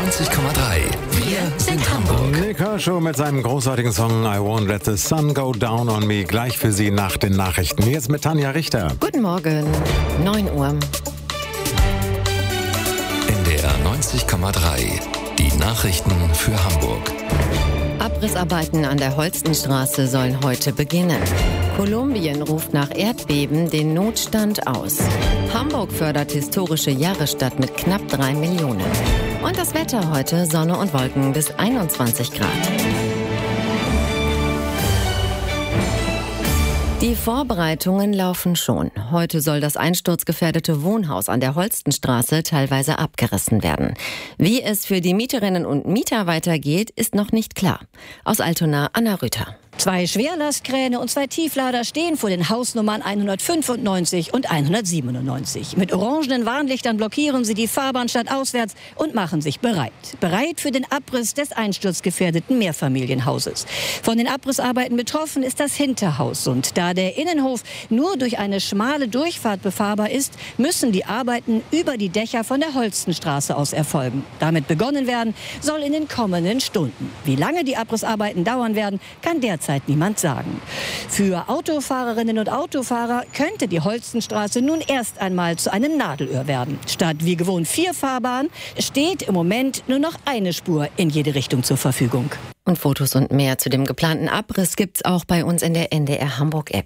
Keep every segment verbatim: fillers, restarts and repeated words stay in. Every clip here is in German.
neunzig Komma drei. Wir sind Hamburg. Nick Kershaw mit seinem großartigen Song I Won't Let the Sun Go Down on Me. Gleich für Sie nach den Nachrichten. Hier ist mit Tanja Richter. Guten Morgen, neun Uhr. N D R neunzig Komma drei. Die Nachrichten für Hamburg. Abrissarbeiten an der Holstenstraße sollen heute beginnen. Kolumbien ruft nach Erdbeben den Notstand aus. Hamburg fördert historische Jahrestadt mit knapp drei Millionen. Und das Wetter heute: Sonne und Wolken bis einundzwanzig Grad. Die Vorbereitungen laufen schon. Heute soll das einsturzgefährdete Wohnhaus an der Holstenstraße teilweise abgerissen werden. Wie es für die Mieterinnen und Mieter weitergeht, ist noch nicht klar. Aus Altona, Anna Rüther. Zwei Schwerlastkräne und zwei Tieflader stehen vor den Hausnummern hundertfünfundneunzig und hundertsiebenundneunzig. Mit orangenen Warnlichtern blockieren sie die Fahrbahn stadtauswärts und machen sich bereit. Bereit für den Abriss des einsturzgefährdeten Mehrfamilienhauses. Von den Abrissarbeiten betroffen ist das Hinterhaus. Und da der Innenhof nur durch eine schmale Durchfahrt befahrbar ist, müssen die Arbeiten über die Dächer von der Holstenstraße aus erfolgen. Damit begonnen werden soll in den kommenden Stunden. Wie lange die Abrissarbeiten dauern werden, kann derzeit niemand sagen. Für Autofahrerinnen und Autofahrer könnte die Holstenstraße nun erst einmal zu einem Nadelöhr werden. Statt wie gewohnt vier Fahrbahnen steht im Moment nur noch eine Spur in jede Richtung zur Verfügung. Und Fotos und mehr zu dem geplanten Abriss gibt's auch bei uns in der N D R Hamburg-App.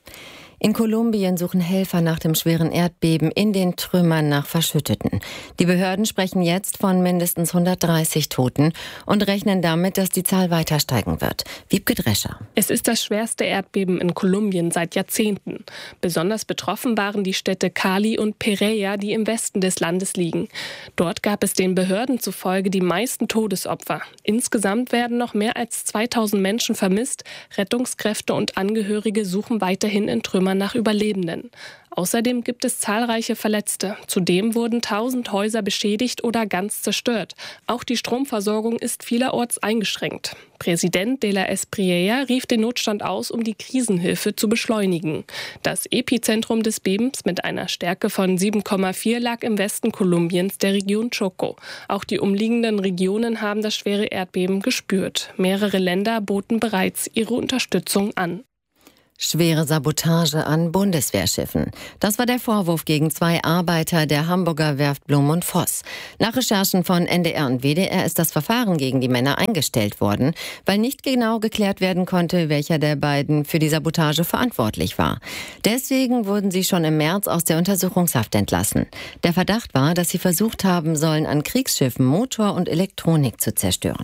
In Kolumbien suchen Helfer nach dem schweren Erdbeben in den Trümmern nach Verschütteten. Die Behörden sprechen jetzt von mindestens hundertdreißig Toten und rechnen damit, dass die Zahl weiter steigen wird. Wiebke Drescher. Es ist das schwerste Erdbeben in Kolumbien seit Jahrzehnten. Besonders betroffen waren die Städte Cali und Pereira, die im Westen des Landes liegen. Dort gab es den Behörden zufolge die meisten Todesopfer. Insgesamt werden noch mehr als zweitausend Menschen vermisst. Rettungskräfte und Angehörige suchen weiterhin in Trümmern nach Überlebenden. Außerdem gibt es zahlreiche Verletzte. Zudem wurden tausend Häuser beschädigt oder ganz zerstört. Auch die Stromversorgung ist vielerorts eingeschränkt. Präsident de la Espriella rief den Notstand aus, um die Krisenhilfe zu beschleunigen. Das Epizentrum des Bebens mit einer Stärke von sieben Komma vier lag im Westen Kolumbiens, der Region Chocó. Auch die umliegenden Regionen haben das schwere Erdbeben gespürt. Mehrere Länder boten bereits ihre Unterstützung an. Schwere Sabotage an Bundeswehrschiffen. Das war der Vorwurf gegen zwei Arbeiter der Hamburger Werft Blum und Voss. Nach Recherchen von N D R und W D R ist das Verfahren gegen die Männer eingestellt worden, weil nicht genau geklärt werden konnte, welcher der beiden für die Sabotage verantwortlich war. Deswegen wurden sie schon im März aus der Untersuchungshaft entlassen. Der Verdacht war, dass sie versucht haben sollen, an Kriegsschiffen Motor und Elektronik zu zerstören.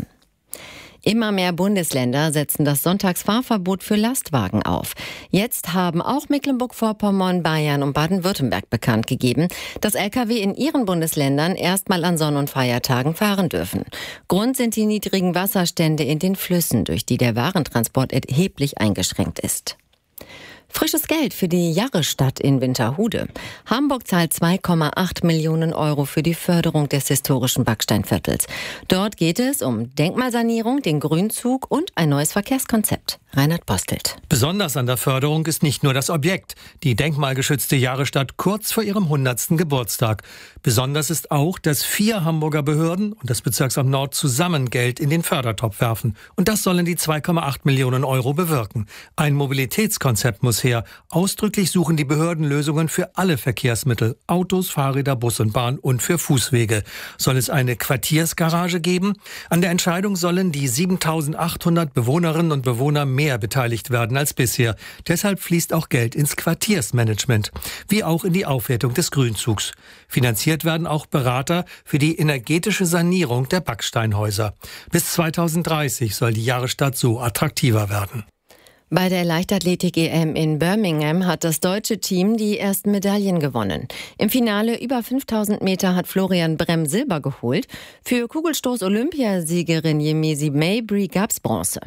Immer mehr Bundesländer setzen das Sonntagsfahrverbot für Lastwagen auf. Jetzt haben auch Mecklenburg-Vorpommern, Bayern und Baden-Württemberg bekannt gegeben, dass L K W in ihren Bundesländern erstmal an Sonn- und Feiertagen fahren dürfen. Grund sind die niedrigen Wasserstände in den Flüssen, durch die der Warentransport erheblich eingeschränkt ist. Frisches Geld für die Jahrestadt in Winterhude. Hamburg zahlt zwei Komma acht Millionen Euro für die Förderung des historischen Backsteinviertels. Dort geht es um Denkmalsanierung, den Grünzug und ein neues Verkehrskonzept. Reinhard Postelt. Besonders an der Förderung ist nicht nur das Objekt, die denkmalgeschützte Jahrestadt kurz vor ihrem hundertsten Geburtstag. Besonders ist auch, dass vier Hamburger Behörden und das Bezirksamt Nord zusammen Geld in den Fördertopf werfen. Und das sollen die zwei Komma acht Millionen Euro bewirken. Ein Mobilitätskonzept muss her. Ausdrücklich suchen die Behörden Lösungen für alle Verkehrsmittel, Autos, Fahrräder, Bus und Bahn und für Fußwege. Soll es eine Quartiersgarage geben? An der Entscheidung sollen die siebentausendachthundert Bewohnerinnen und Bewohner mehr beteiligt werden als bisher. Deshalb fließt auch Geld ins Quartiersmanagement, wie auch in die Aufwertung des Grünzugs. Finanziert werden auch Berater für die energetische Sanierung der Backsteinhäuser. Bis zweitausenddreißig soll die Jahrestadt so attraktiver werden. Bei der Leichtathletik-E M in Birmingham hat das deutsche Team die ersten Medaillen gewonnen. Im Finale über fünftausend Meter hat Florian Bremm Silber geholt. Für Kugelstoß-Olympiasiegerin Yemisi Mabry gab's Bronze.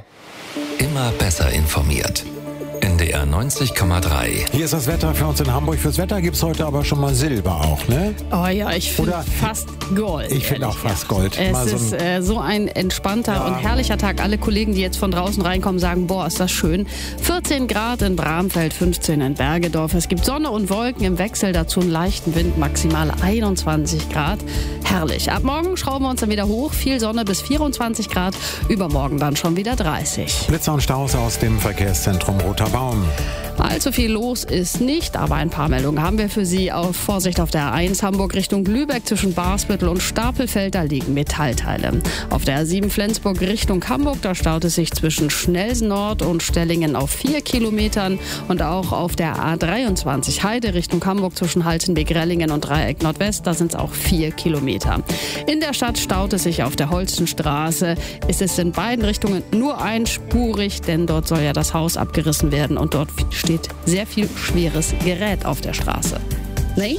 Immer besser informiert. N D R neunzig Komma drei. Hier ist das Wetter für uns in Hamburg. Fürs Wetter gibt's heute aber schon mal Silber auch, ne? Oh ja, ich finde Oder fast Gold. Ich finde auch fast Gold. Es Mal so ist äh, so ein entspannter Ja. und herrlicher Tag. Alle Kollegen, die jetzt von draußen reinkommen, sagen, boah, ist das schön. vierzehn Grad in Bramfeld, fünfzehn in Bergedorf. Es gibt Sonne und Wolken im Wechsel, dazu einen leichten Wind, maximal einundzwanzig Grad. Herrlich. Ab morgen schrauben wir uns dann wieder hoch. Viel Sonne bis vierundzwanzig Grad. Übermorgen dann schon wieder dreißig. Blitzer und Staus aus dem Verkehrszentrum Roter Baum. Allzu viel los ist nicht, aber ein paar Meldungen haben wir für Sie. Auf Vorsicht auf der A eins Hamburg Richtung Lübeck zwischen Barsbüttel und Stapelfeld, da liegen Metallteile. Auf der A sieben Flensburg Richtung Hamburg, da staut es sich zwischen Schnelsen Nord und Stellingen auf vier Kilometern. Und auch auf der A dreiundzwanzig Heide Richtung Hamburg zwischen Halstenbek-Rellingen und Dreieck Nordwest, da sind es auch vier Kilometer. In der Stadt staut es sich auf der Holstenstraße. Es ist in beiden Richtungen nur einspurig, denn dort soll ja das Haus abgerissen werden und dort steht sehr viel schweres Gerät auf der Straße. Nee?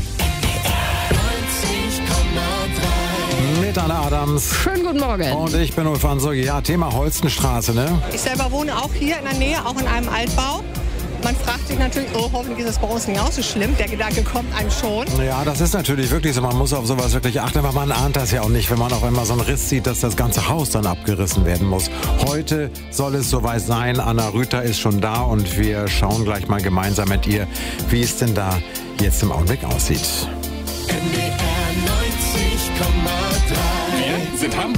Mit Anna Adams. Schönen guten Morgen. Und ich bin Ulf Ansorge. Ja, Thema Holstenstraße, ne? Ich selber wohne auch hier in der Nähe, auch in einem Altbau. Man fragt sich natürlich, oh, hoffentlich ist es bei uns nicht auch so schlimm. Der Gedanke kommt einem schon. Ja, das ist natürlich wirklich so. Man muss auf sowas wirklich achten, aber man ahnt das ja auch nicht, wenn man auf einmal so einen Riss sieht, dass das ganze Haus dann abgerissen werden muss. Heute soll es soweit sein. Anna Rüther ist schon da und wir schauen gleich mal gemeinsam mit ihr, wie es denn da jetzt im Augenblick aussieht. N D R neunzig Komma drei. Wir sind Hamburg.